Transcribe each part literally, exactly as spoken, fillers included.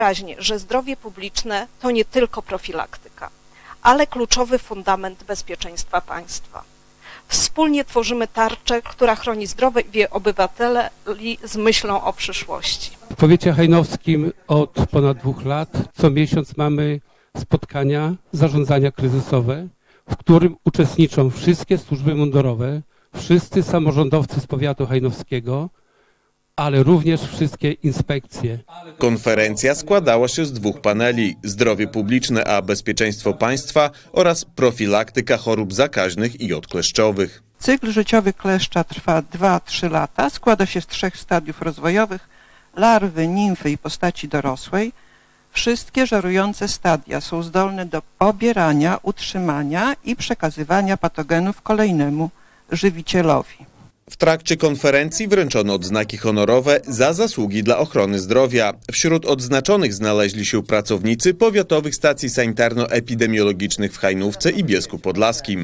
Wyraźnie, że zdrowie publiczne to nie tylko profilaktyka, ale kluczowy fundament bezpieczeństwa państwa. Wspólnie tworzymy tarczę, która chroni zdrowie obywateli z myślą o przyszłości. W powiecie hajnowskim od ponad dwóch lat co miesiąc mamy spotkania zarządzania kryzysowe, w którym uczestniczą wszystkie służby mundurowe, wszyscy samorządowcy z powiatu hajnowskiego, ale również wszystkie inspekcje. Konferencja składała się z dwóch paneli: zdrowie publiczne a bezpieczeństwo państwa oraz profilaktyka chorób zakaźnych i odkleszczowych. Cykl życiowy kleszcza trwa dwa do trzech lata, składa się z trzech stadiów rozwojowych: larwy, nimfy i postaci dorosłej. Wszystkie żerujące stadia są zdolne do pobierania, utrzymania i przekazywania patogenów kolejnemu żywicielowi. W trakcie konferencji wręczono odznaki honorowe za zasługi dla ochrony zdrowia. Wśród odznaczonych znaleźli się pracownicy powiatowych stacji sanitarno-epidemiologicznych w Hajnówce i Bielsku Podlaskim.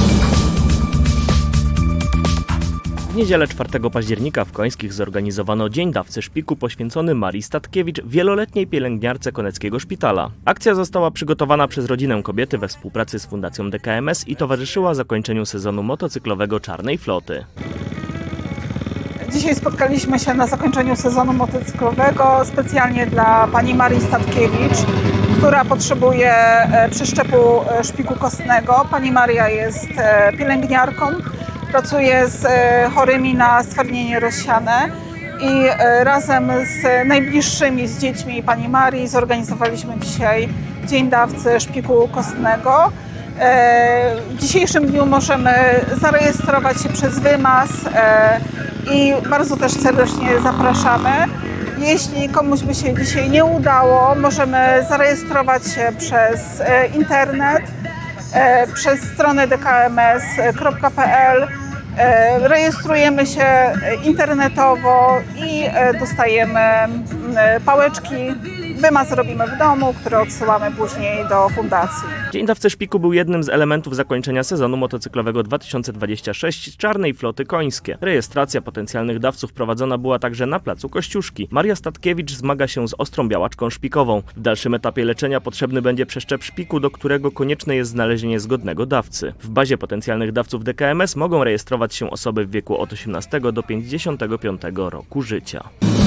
W niedzielę czwartego października w Końskich zorganizowano Dzień Dawcy Szpiku poświęcony Marii Statkiewicz, wieloletniej pielęgniarce Koneckiego Szpitala. Akcja została przygotowana przez rodzinę kobiety we współpracy z Fundacją D K M S i towarzyszyła zakończeniu sezonu motocyklowego Czarnej Floty. Dzisiaj spotkaliśmy się na zakończeniu sezonu motocyklowego specjalnie dla pani Marii Statkiewicz, która potrzebuje przeszczepu szpiku kostnego. Pani Maria jest pielęgniarką, pracuje z chorymi na stwardnienie rozsiane i razem z najbliższymi, z dziećmi pani Marii zorganizowaliśmy dzisiaj Dzień Dawcy Szpiku Kostnego. W dzisiejszym dniu możemy zarejestrować się przez wymaz i bardzo też serdecznie zapraszamy. Jeśli komuś by się dzisiaj nie udało, możemy zarejestrować się przez internet, przez stronę d k m s kropka p l. Rejestrujemy się internetowo i dostajemy pałeczki. Wymaz robimy w domu, który odsyłamy później do fundacji. Dzień Dawcy Szpiku był jednym z elementów zakończenia sezonu motocyklowego dwa tysiące dwudziestego szóstego Czarnej Floty Końskie. Rejestracja potencjalnych dawców prowadzona była także na placu Kościuszki. Maria Statkiewicz zmaga się z ostrą białaczką szpikową. W dalszym etapie leczenia potrzebny będzie przeszczep szpiku, do którego konieczne jest znalezienie zgodnego dawcy. W bazie potencjalnych dawców D K M S mogą rejestrować się osoby w wieku od osiemnastego do pięćdziesiątego piątego roku życia.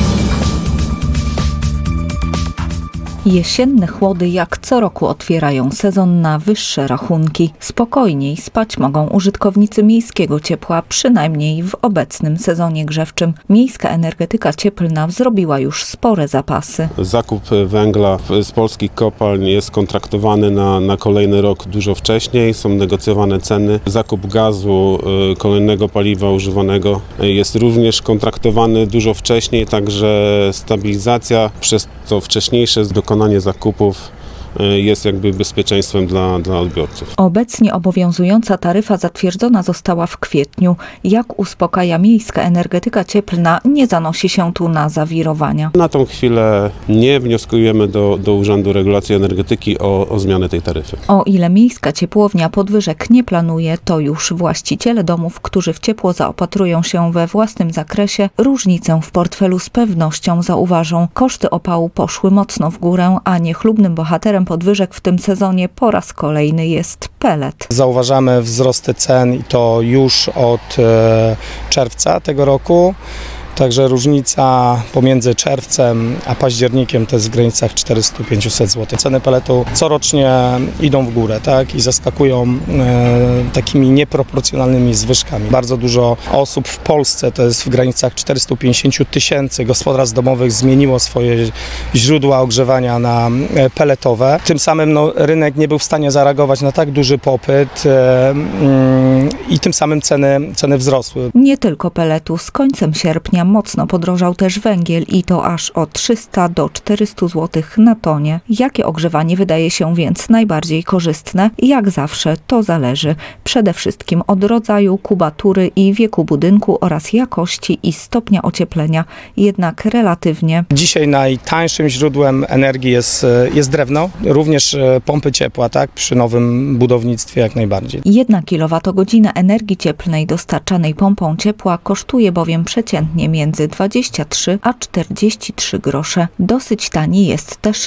Jesienne chłody jak co roku otwierają sezon na wyższe rachunki. Spokojniej spać mogą użytkownicy miejskiego ciepła, przynajmniej w obecnym sezonie grzewczym. Miejska energetyka cieplna zrobiła już spore zapasy. Zakup węgla z polskich kopalń jest kontraktowany na, na kolejny rok dużo wcześniej, są negocjowane ceny. Zakup gazu, kolejnego paliwa używanego jest również kontraktowany dużo wcześniej, także stabilizacja przez to wcześniejsze dokonanie zakupów jest jakby bezpieczeństwem dla, dla odbiorców. Obecnie obowiązująca taryfa zatwierdzona została w kwietniu. Jak uspokaja miejska energetyka cieplna, nie zanosi się tu na zawirowania. Na tą chwilę nie wnioskujemy do, do Urzędu Regulacji Energetyki o, o zmianę tej taryfy. O ile miejska ciepłownia podwyżek nie planuje, to już właściciele domów, którzy w ciepło zaopatrują się we własnym zakresie, różnicę w portfelu z pewnością zauważą. Koszty opału poszły mocno w górę, a niechlubnym bohaterem podwyżek w tym sezonie po raz kolejny jest pelet. Zauważamy wzrosty cen i to już od czerwca tego roku. Także różnica pomiędzy czerwcem a październikiem to jest w granicach czterysta do pięciuset złotych. Ceny peletu corocznie idą w górę, tak, i zaskakują e, takimi nieproporcjonalnymi zwyżkami. Bardzo dużo osób w Polsce, to jest w granicach czterysta pięćdziesiąt tysięcy gospodarstw domowych, zmieniło swoje źródła ogrzewania na peletowe. Tym samym no, rynek nie był w stanie zareagować na tak duży popyt e, mm, i tym samym ceny, ceny wzrosły. Nie tylko peletu. Z końcem sierpnia mocno podrożał też węgiel i to aż o trzysta do czterystu złotych na tonie. Jakie ogrzewanie wydaje się więc najbardziej korzystne? Jak zawsze to zależy przede wszystkim od rodzaju, kubatury i wieku budynku oraz jakości i stopnia ocieplenia. Jednak relatywnie. Dzisiaj najtańszym źródłem energii jest, jest drewno, również pompy ciepła, tak, przy nowym budownictwie jak najbardziej. Jedna kilowatogodzina energii cieplnej dostarczanej pompą ciepła kosztuje bowiem przeciętnie między dwadzieścia trzy a czterdzieści trzy grosze. Dosyć tani jest też